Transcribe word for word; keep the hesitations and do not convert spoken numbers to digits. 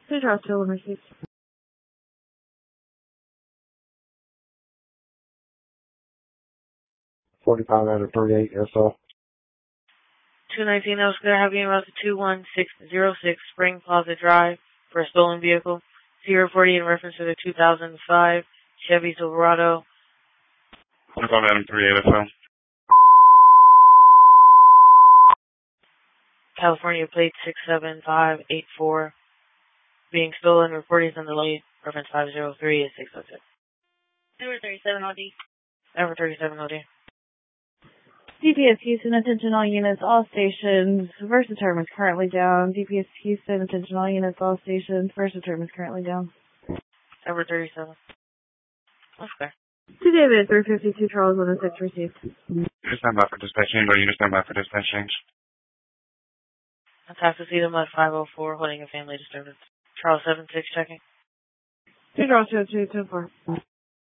Two Charles two received. forty-five out of thirty-eight, S O. two nineteen Oscar, have you route to two one six zero six Spring Plaza Drive for a stolen vehicle. zero forty in reference to the two thousand five Chevy Silverado. forty-five out of thirty-eight, S O. California plate six seven five eight four. Being stolen, reporting on the late, reference five zero three is six oh six. Number thirty-seven O D. Number thirty-seven O D. D P S Houston, attention all units, all stations. Versaterm is currently down. D P S Houston, attention all units, all stations. Versaterm is currently down. Number thirty-seven. Okay. Two David, three fifty-two Charles, one oh six received. You stand by for dispatch change, or you stand by for dispatch change? Attack to see them at five oh four, holding a family disturbance. Charles seven six checking. Two Charles two two two four.